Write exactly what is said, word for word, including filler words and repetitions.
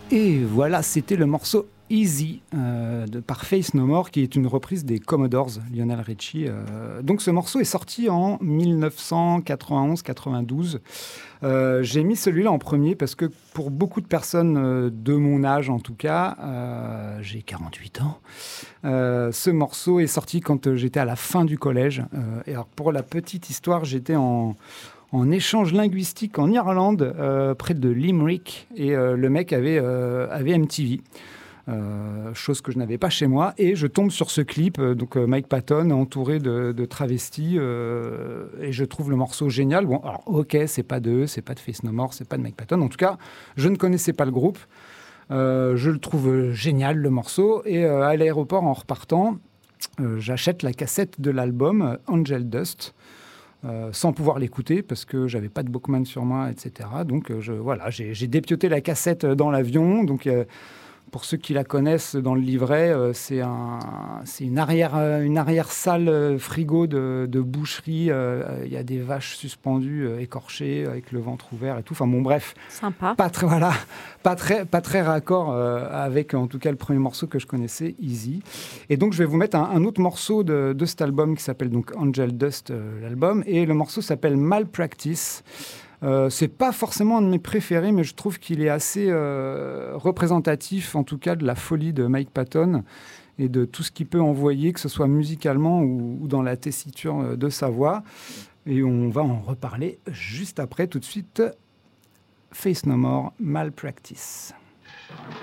Et voilà, c'était le morceau Easy euh, de, par Faith No More, qui est une reprise des Commodores, Lionel Richie. Euh, donc ce morceau est sorti en dix-neuf cent quatre-vingt-onze quatre-vingt-douze. Euh, j'ai mis celui-là en premier parce que pour beaucoup de personnes euh, de mon âge en tout cas, euh, j'ai quarante-huit ans, euh, ce morceau est sorti quand euh, j'étais à la fin du collège. Euh, et alors pour la petite histoire, j'étais en... en échange linguistique en Irlande, euh, près de Limerick, et euh, le mec avait, euh, avait M T V. Euh, chose que je n'avais pas chez moi, et je tombe sur ce clip, euh, donc euh, Mike Patton entouré de, de travestis, euh, et je trouve le morceau génial. Bon, alors ok, c'est pas de eux, c'est pas de Faith No More, c'est pas de Mike Patton. En tout cas, je ne connaissais pas le groupe. Euh, je le trouve génial le morceau, et euh, à l'aéroport en repartant, euh, j'achète la cassette de l'album euh, Angel Dust. Euh, sans pouvoir l'écouter parce que j'avais pas de Walkman sur moi, et cetera. Donc euh, je, voilà, j'ai, j'ai dépioté la cassette dans l'avion. Donc euh, pour ceux qui la connaissent, dans le livret, euh, c'est, un, c'est une, arrière, euh, une arrière-salle euh, frigo de, de boucherie. Il euh, y a des vaches suspendues, euh, écorchées, avec le ventre ouvert et tout. Enfin bon, bref. Sympa. Pas très, voilà, pas très, pas très raccord euh, avec, en tout cas, le premier morceau que je connaissais, Easy. Et donc, je vais vous mettre un, un autre morceau de, de cet album qui s'appelle donc Angel Dust, euh, l'album. Et le morceau s'appelle Malpractice. Euh, c'est pas forcément un de mes préférés, mais je trouve qu'il est assez euh, représentatif, en tout cas, de la folie de Mike Patton et de tout ce qu'il peut envoyer, que ce soit musicalement ou, ou dans la tessiture de sa voix. Et on va en reparler juste après, tout de suite. Faith No More, Malpractice.